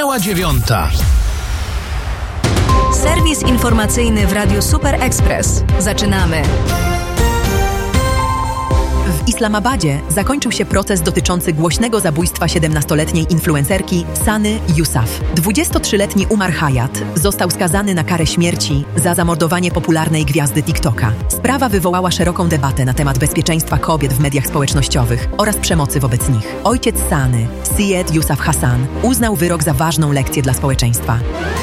Minęła 9:00. Serwis informacyjny w Radiu Super Express. Zaczynamy. W Islamabadzie zakończył się proces dotyczący głośnego zabójstwa 17-letniej influencerki Sany Yousaf. 23-letni Umar Hayat został skazany na karę śmierci za zamordowanie popularnej gwiazdy TikToka. Sprawa wywołała szeroką debatę na temat bezpieczeństwa kobiet w mediach społecznościowych oraz przemocy wobec nich. Ojciec Sany, Syed Yousaf Hassan, uznał wyrok za ważną lekcję dla społeczeństwa.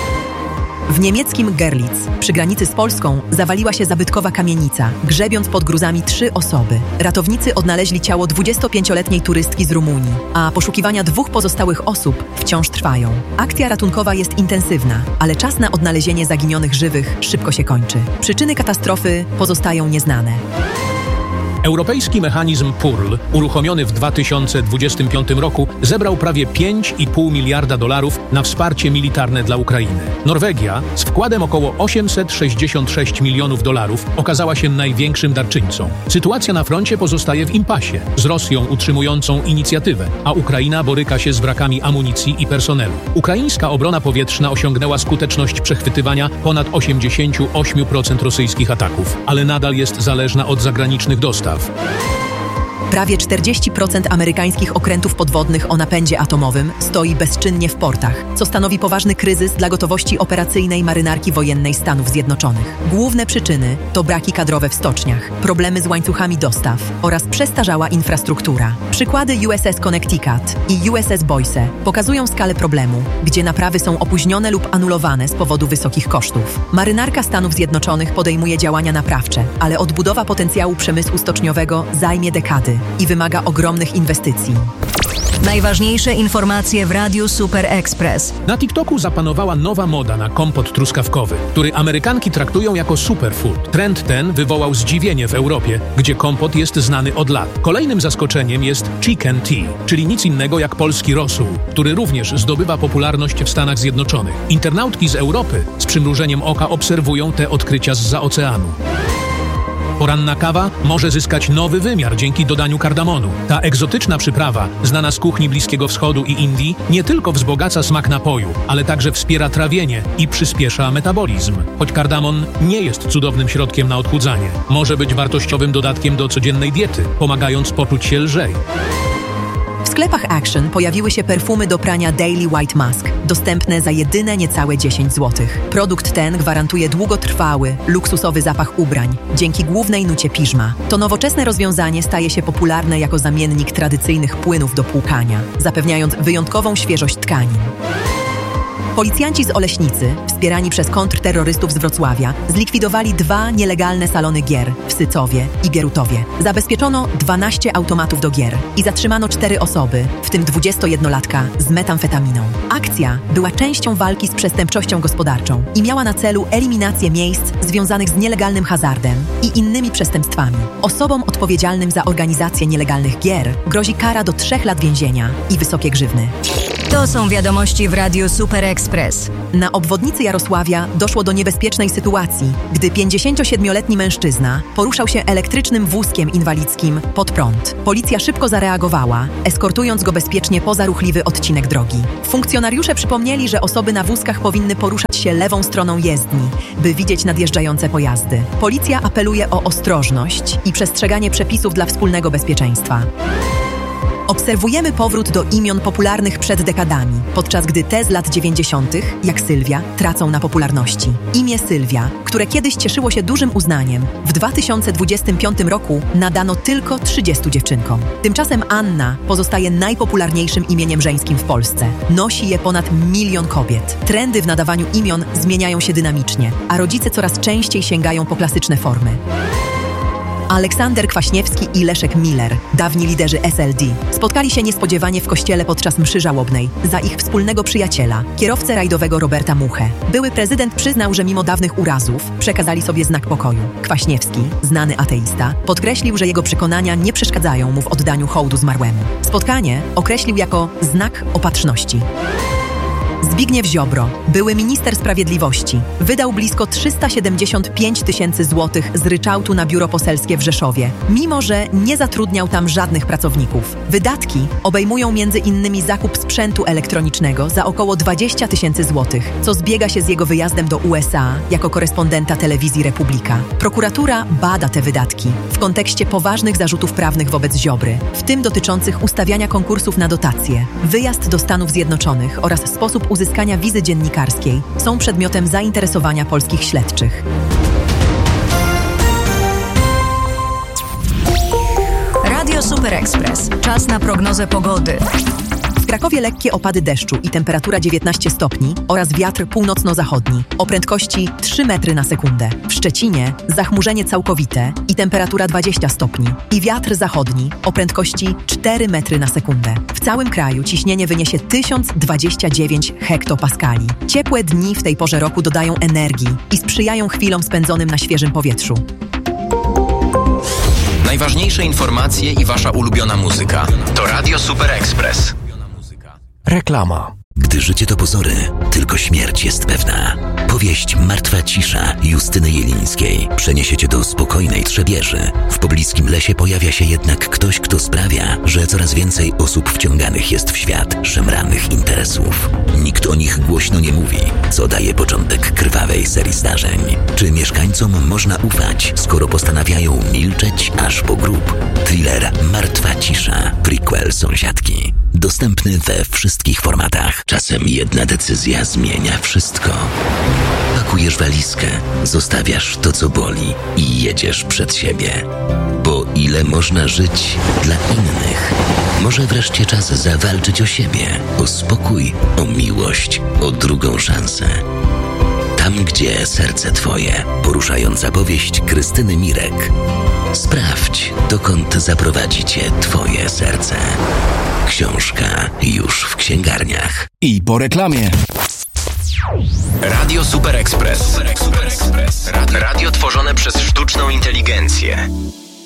W niemieckim Görlitz, przy granicy z Polską, zawaliła się zabytkowa kamienica, grzebiąc pod gruzami 3 osoby. Ratownicy odnaleźli ciało 25-letniej turystki z Rumunii, a poszukiwania 2 pozostałych osób wciąż trwają. Akcja ratunkowa jest intensywna, ale czas na odnalezienie zaginionych żywych szybko się kończy. Przyczyny katastrofy pozostają nieznane. Europejski mechanizm PURL, uruchomiony w 2025 roku, zebrał prawie $5,5 miliarda na wsparcie militarne dla Ukrainy. Norwegia z wkładem około $866 milionów okazała się największym darczyńcą. Sytuacja na froncie pozostaje w impasie, z Rosją utrzymującą inicjatywę, a Ukraina boryka się z brakami amunicji i personelu. Ukraińska obrona powietrzna osiągnęła skuteczność przechwytywania ponad 88% rosyjskich ataków, ale nadal jest zależna od zagranicznych dostaw. Prawie 40% amerykańskich okrętów podwodnych o napędzie atomowym stoi bezczynnie w portach, co stanowi poważny kryzys dla gotowości operacyjnej marynarki wojennej Stanów Zjednoczonych. Główne przyczyny to braki kadrowe w stoczniach, problemy z łańcuchami dostaw oraz przestarzała infrastruktura. Przykłady USS Connecticut i USS Boise pokazują skalę problemu, gdzie naprawy są opóźnione lub anulowane z powodu wysokich kosztów. Marynarka Stanów Zjednoczonych podejmuje działania naprawcze, ale odbudowa potencjału przemysłu stoczniowego zajmie dekady i wymaga ogromnych inwestycji. Najważniejsze informacje w Radiu Super Express. Na TikToku zapanowała nowa moda na kompot truskawkowy, który Amerykanki traktują jako superfood. Trend ten wywołał zdziwienie w Europie, gdzie kompot jest znany od lat. Kolejnym zaskoczeniem jest chicken tea, czyli nic innego jak polski rosół, który również zdobywa popularność w Stanach Zjednoczonych. Internautki z Europy z przymrużeniem oka obserwują te odkrycia zza oceanu. Poranna kawa może zyskać nowy wymiar dzięki dodaniu kardamonu. Ta egzotyczna przyprawa, znana z kuchni Bliskiego Wschodu i Indii, nie tylko wzbogaca smak napoju, ale także wspiera trawienie i przyspiesza metabolizm. Choć kardamon nie jest cudownym środkiem na odchudzanie, może być wartościowym dodatkiem do codziennej diety, pomagając poczuć się lżej. W sklepach Action pojawiły się perfumy do prania Daily White Mask, dostępne za jedyne niecałe 10 zł. Produkt ten gwarantuje długotrwały, luksusowy zapach ubrań, dzięki głównej nucie piżma. To nowoczesne rozwiązanie staje się popularne jako zamiennik tradycyjnych płynów do płukania, zapewniając wyjątkową świeżość tkanin. Policjanci z Oleśnicy, wspierani przez kontrterrorystów z Wrocławia, zlikwidowali 2 nielegalne salony gier w Sycowie i Bierutowie. Zabezpieczono 12 automatów do gier i zatrzymano 4 osoby, w tym 21-latka z metamfetaminą. Akcja była częścią walki z przestępczością gospodarczą i miała na celu eliminację miejsc związanych z nielegalnym hazardem i innymi przestępstwami. Osobom odpowiedzialnym za organizację nielegalnych gier grozi kara do 3 lat więzienia i wysokie grzywny. To są wiadomości w Radiu Super Express. Na obwodnicy Jarosławia doszło do niebezpiecznej sytuacji, gdy 57-letni mężczyzna poruszał się elektrycznym wózkiem inwalidzkim pod prąd. Policja szybko zareagowała, eskortując go bezpiecznie poza ruchliwy odcinek drogi. Funkcjonariusze przypomnieli, że osoby na wózkach powinny poruszać się lewą stroną jezdni, by widzieć nadjeżdżające pojazdy. Policja apeluje o ostrożność i przestrzeganie przepisów dla wspólnego bezpieczeństwa. Obserwujemy powrót do imion popularnych przed dekadami, podczas gdy te z lat 90., jak Sylwia, tracą na popularności. Imię Sylwia, które kiedyś cieszyło się dużym uznaniem, w 2025 roku nadano tylko 30 dziewczynkom. Tymczasem Anna pozostaje najpopularniejszym imieniem żeńskim w Polsce. Nosi je ponad 1 milion kobiet. Trendy w nadawaniu imion zmieniają się dynamicznie, a rodzice coraz częściej sięgają po klasyczne formy. Aleksander Kwaśniewski i Leszek Miller, dawni liderzy SLD, spotkali się niespodziewanie w kościele podczas mszy żałobnej za ich wspólnego przyjaciela, kierowcę rajdowego Roberta Muchę. Były prezydent przyznał, że mimo dawnych urazów przekazali sobie znak pokoju. Kwaśniewski, znany ateista, podkreślił, że jego przekonania nie przeszkadzają mu w oddaniu hołdu zmarłemu. Spotkanie określił jako znak opatrzności. Zbigniew Ziobro, były minister sprawiedliwości, wydał blisko 375 000 złotych z ryczałtu na biuro poselskie w Rzeszowie, mimo że nie zatrudniał tam żadnych pracowników. Wydatki obejmują m.in. zakup sprzętu elektronicznego za około 20 000 złotych, co zbiega się z jego wyjazdem do USA jako korespondenta telewizji Republika. Prokuratura bada te wydatki w kontekście poważnych zarzutów prawnych wobec Ziobry, w tym dotyczących ustawiania konkursów na dotacje. Wyjazd do Stanów Zjednoczonych oraz sposób uzyskania wizy dziennikarskiej są przedmiotem zainteresowania polskich śledczych. Radio Super Express. Czas na prognozę pogody. W Krakowie lekkie opady deszczu i temperatura 19 stopni oraz wiatr północno-zachodni o prędkości 3 metry na sekundę. W Szczecinie zachmurzenie całkowite i temperatura 20 stopni i wiatr zachodni o prędkości 4 metry na sekundę. W całym kraju ciśnienie wyniesie 1029 hektopaskali. Ciepłe dni w tej porze roku dodają energii i sprzyjają chwilom spędzonym na świeżym powietrzu. Najważniejsze informacje i wasza ulubiona muzyka to Radio Super Express. Reklama. Gdy życie to pozory, tylko śmierć jest pewna. Powieść Martwa cisza Justyny Jelińskiej przeniesie cię do spokojnej Trzebieży. W pobliskim lesie pojawia się jednak ktoś, kto sprawia, że coraz więcej osób wciąganych jest w świat szemranych interesów. Nikt o nich głośno nie mówi, co daje początek krwawej serii zdarzeń. Czy mieszkańcom można ufać, skoro postanawiają milczeć aż po grób? Thriller Martwa cisza, prequel Sąsiadki. Dostępny we wszystkich formatach. Czasem jedna decyzja zmienia wszystko. Pakujesz walizkę, zostawiasz to, co boli i jedziesz przed siebie. Bo ile można żyć dla innych? Może wreszcie czas zawalczyć o siebie, o spokój, o miłość, o drugą szansę. Tam, gdzie serce twoje. Poruszająca powieść Krystyny Mirek. Sprawdź, dokąd zaprowadzi cię twoje serce. Książka już w księgarniach. I po reklamie. Radio Super Express. Radio tworzone przez sztuczną inteligencję.